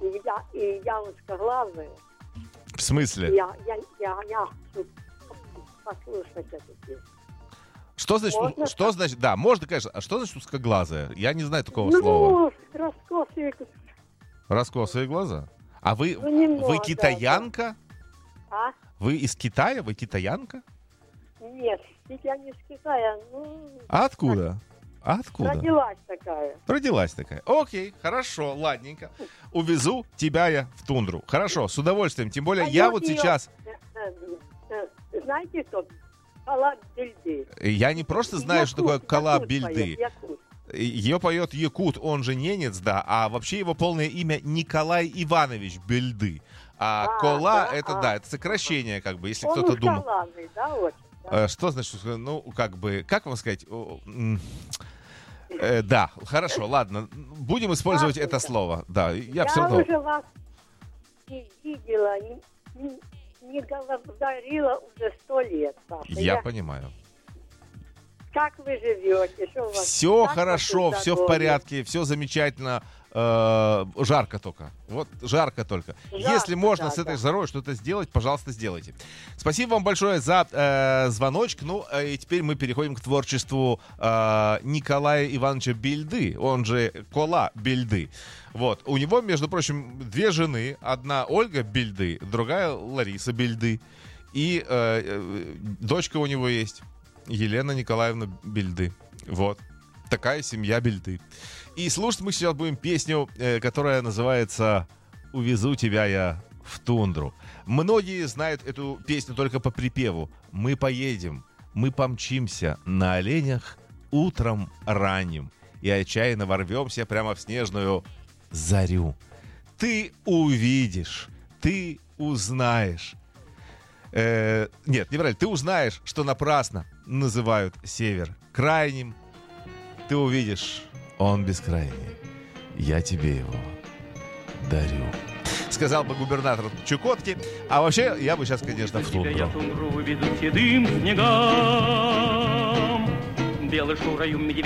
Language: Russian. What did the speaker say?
И я узкоглазая. В смысле? Я хочу послушать эту песню. Что значит, Можно что значит, да, можно, конечно. А что значит узкоглазая? Я не знаю такого слова. Раскосые. Раскосые глаза? А вы немного, китаянка? А? Вы из Китая? Вы китаянка? Нет, я не из Китая. А откуда? Откуда? Родилась такая. Окей, хорошо, ладненько. Увезу тебя я в тундру. Хорошо, с удовольствием. Тем более я вот сейчас... Знаете кто? Кала Бельды. Я не просто знаю, что такое Кала Бельды. Якут. Ее поет якут, он же ненец, да. А вообще его полное имя Николай Иванович Бельды. А Кола, это сокращение, как бы, если кто-то думал. Да, очень, да. Что значит, ну, как бы, как вам сказать? Да, хорошо, ладно. Будем использовать это слово. Да, я все равно... уже вас не видела, не говорила уже 100 лет, Саша. Я понимаю. Как вы живете? Что у вас? Все Как хорошо, ваше все в здоровье? порядке, все замечательно. Жарко только. Вот жарко только. Если можно с этой жарой что-то сделать, пожалуйста, сделайте. Спасибо вам большое за звоночек. Ну, и теперь мы переходим к творчеству Николая Ивановича Бельды, он же Кола Бельды. Вот. У него, между прочим, 2 жены. Одна Ольга Бельды, другая Лариса Бельды. И дочка у него есть. Елена Николаевна Бельды. Вот. Такая семья Бельды. И слушать мы сейчас будем песню, которая называется «Увезу тебя я в тундру». Многие знают эту песню только по припеву. Мы поедем, мы помчимся на оленях утром ранним и отчаянно ворвемся прямо в снежную зарю. Ты увидишь, ты узнаешь. Нет, неправильно. Ты узнаешь, что напрасно называют север крайним. Ты увидишь, он бескрайний. Я тебе его дарю. Сказал бы губернатор Чукотки. А вообще, я бы сейчас, конечно, в тундру. Я тундру уведу седым снегам, белый шурою медведь.